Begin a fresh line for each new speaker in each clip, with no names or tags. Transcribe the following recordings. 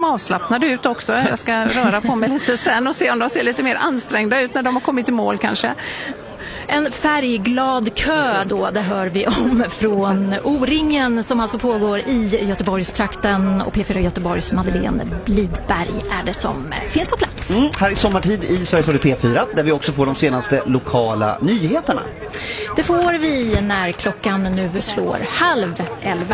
avslappnade ut också. Jag ska röra på mig lite sen och se om de ser lite mer ansträngda ut när de har kommit i mål kanske.
En färgglad kö då, det hör vi om från O-ringen som alltså pågår i Göteborgstrakten, och P4 Göteborgs Madeleine Blidberg är det som finns på plats.
Här i sommartid i Sveriges Radio P4 där vi också får de senaste lokala nyheterna.
Det får vi när klockan nu slår 10:30.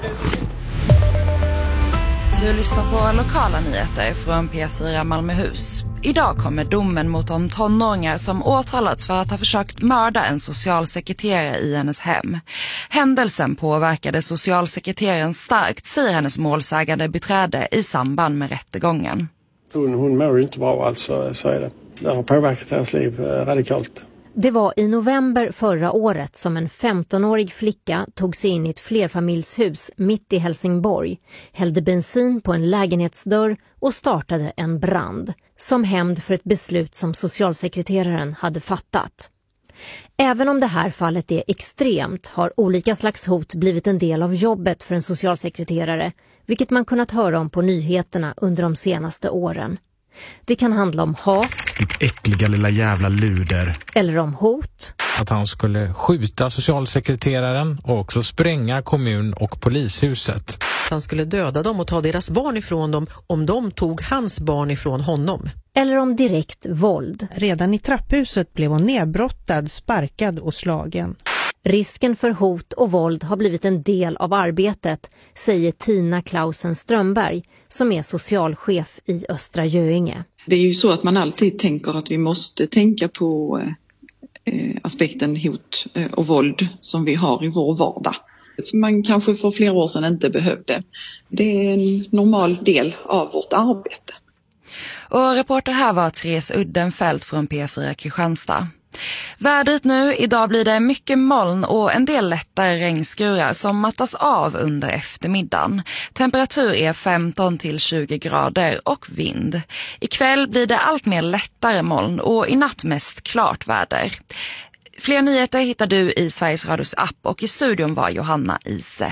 Du lyssnar på lokala nyheter från P4 Malmöhus. Idag kommer domen mot de tonåringar som åtalats för att ha försökt mörda en socialsekreterare i hennes hem. Händelsen påverkade socialsekreteraren starkt, säger hennes målsägande beträde i samband med rättegången.
Hon mår ju inte bra, alltså, så är det. Det har påverkat hennes liv radikalt.
Det var i november förra året som en 15-årig flicka tog sig in i ett flerfamiljshus mitt i Helsingborg, hällde bensin på en lägenhetsdörr och startade en brand, som hämnd för ett beslut som socialsekreteraren hade fattat. Även om det här fallet är extremt har olika slags hot blivit en del av jobbet för en socialsekreterare, vilket man kunnat höra om på nyheterna under de senaste åren. Det kan handla om hat.
Ditt äckliga lilla jävla luder.
Eller om hot.
Att han skulle skjuta socialsekreteraren och också spränga kommun- och polishuset.
Han skulle döda dem och ta deras barn ifrån dem om de tog hans barn ifrån honom.
Eller om direkt våld.
Redan i trapphuset blev hon nedbrottad, sparkad och slagen.
Risken för hot och våld har blivit en del av arbetet, säger Tina Klausen Strömberg som är socialchef i Östra Göinge.
Det är ju så att man alltid tänker att vi måste tänka på aspekten hot och våld som vi har i vår vardag. Som man kanske för flera år sedan inte behövde. Det är en normal del av vårt arbete.
Och reporter här var Therese Uddenfelt från P4 Kristianstad. Vädret nu, idag blir det mycket moln och en del lättare regnskurar som mattas av under eftermiddagen. Temperatur är 15 till 20 grader och vind. Ikväll blir det allt mer lättare moln och i natt mest klart väder. Fler nyheter hittar du i Sveriges Radios app och i studion var Johanna Ise.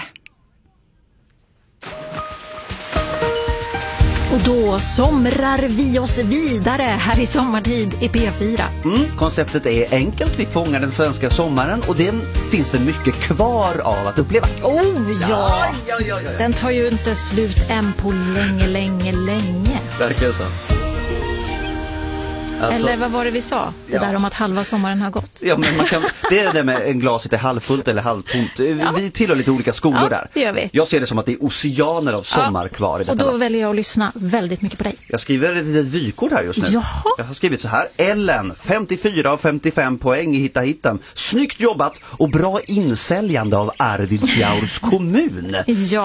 Och då somrar vi oss vidare här i sommartid i P4.
Konceptet är enkelt. Vi fångar den svenska sommaren och den finns det mycket kvar av att uppleva.
Ja. Den tar ju inte slut än på länge.
Verkar så. Alltså,
eller vad var det vi sa? Det där om att halva sommaren har gått.
Ja, men det är det med en glaset är halvfullt eller halvtomt. Vi tillhör lite olika skolor där.
Det gör vi.
Jag ser det som att det är oceaner av sommar kvar i detta.
Och då väljer jag att lyssna väldigt mycket på dig.
Jag skriver ett vykort här just nu.
Jaha.
Jag har skrivit så här. Ellen, 54 av 55 poäng i Hitta-Hittan. Snyggt jobbat och bra insäljande av Arvidsjaurs kommun.
Ja.